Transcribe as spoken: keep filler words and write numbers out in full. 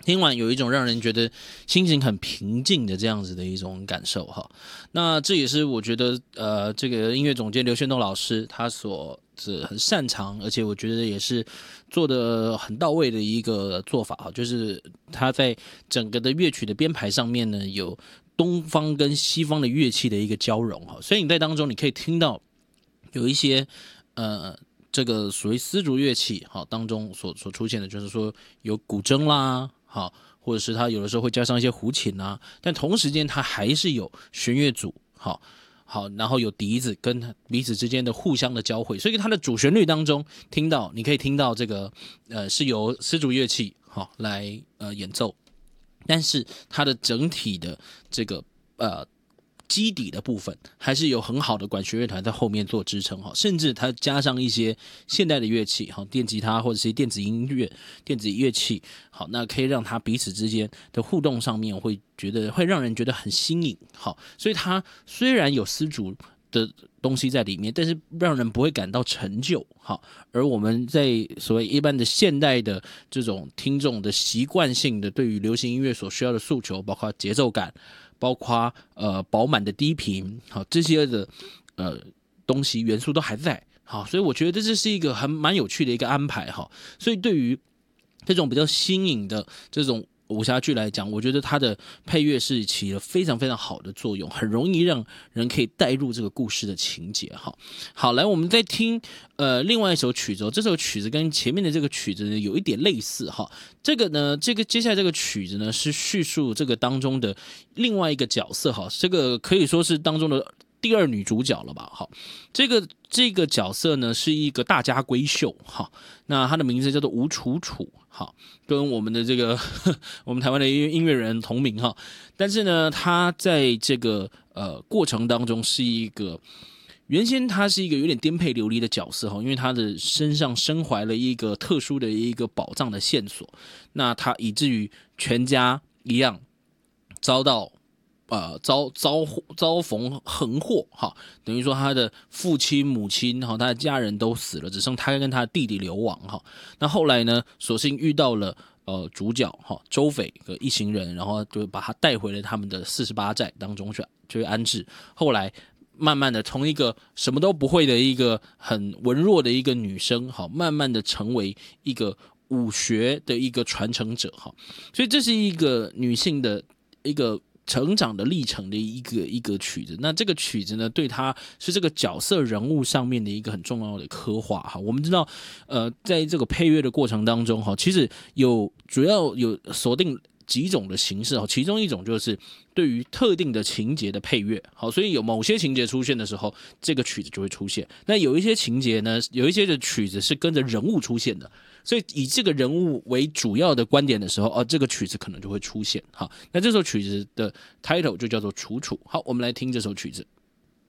听完有一种让人觉得心情很平静的这样子的一种感受哈。那这也是我觉得呃，这个音乐总监刘炫东老师他所是很擅长，而且我觉得也是做的很到位的一个做法哈，就是他在整个的乐曲的编排上面呢，有东方跟西方的乐器的一个交融哈，所以你在当中你可以听到有一些呃。这个属于丝竹乐器，好当中所所出现的，就是说有古筝啦，好，或者是它有的时候会加上一些胡琴啊，但同时间它还是有弦乐组，好，好，然后有笛子跟彼此之间的互相的交汇，所以它的主旋律当中听到，你可以听到这个呃是由丝竹乐器好来呃演奏，但是它的整体的这个呃。基底的部分还是有很好的管弦乐团在后面做支撑哈，甚至它加上一些现代的乐器哈，电吉他或者是电子音乐、电子乐器，好，那可以让它彼此之间的互动上面会觉得会让人觉得很新颖，好，所以它虽然有丝竹的东西在里面，但是让人不会感到陈旧，好，而我们在所谓一般的现代的这种听众的习惯性的对于流行音乐所需要的诉求，包括节奏感。包括呃饱满的低频，好这些的呃东西元素都还在，好，所以我觉得这是一个很蛮有趣的一个安排哈。所以对于这种比较新颖的这种武侠剧来讲，我觉得它的配乐是起了非常非常好的作用，很容易让人可以带入这个故事的情节哈。好，来我们再听呃另外一首曲子，这首曲子跟前面的这个曲子呢有一点类似哈。这个呢，这个接下来这个曲子呢是叙述这个当中的另外一个角色哈，这个可以说是当中的第二女主角了吧？好，这个这个角色呢是一个大家闺秀哈，那她的名字叫做吴楚楚，好，跟我们的这个我们台湾的音乐人同名哈，但是呢，她在这个呃过程当中是一个。原先他是一个有点颠沛流离的角色哈，因为他的身上身怀了一个特殊的一个宝藏的线索，那他以至于全家一样遭到呃遭遭遭逢横祸哈，等于说他的父亲母亲哈，他的家人都死了，只剩他跟他的弟弟流亡哈。那后来呢，所幸遇到了呃主角哈周斐和一行人，然后就把他带回了他们的四十八寨当中去去安置，后来。慢慢的从一个什么都不会的一个很文弱的一个女生，好，慢慢的成为一个武学的一个传承者，好，所以这是一个女性的一个成长的历程的一个一个曲子。那这个曲子呢，对她是这个角色人物上面的一个很重要的刻画哈。我们知道，呃，在这个配乐的过程当中哈，其实有主要有锁定。几种的形式，其中一种就是对于特定的情节的配乐，好，所以有某些情节出现的时候，这个曲子就会出现。那有一些情节呢，有一些的曲子是跟着人物出现的，所以以这个人物为主要的观点的时候，哦，这个曲子可能就会出现。好，那这首曲子的 title 就叫做《楚楚》。好，我们来听这首曲子。